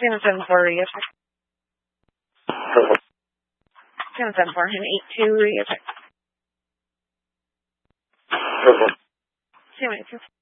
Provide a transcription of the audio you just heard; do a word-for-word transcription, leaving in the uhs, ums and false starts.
Seven seven four radio check. Seven seven four him eight two radio check. Seven eight two.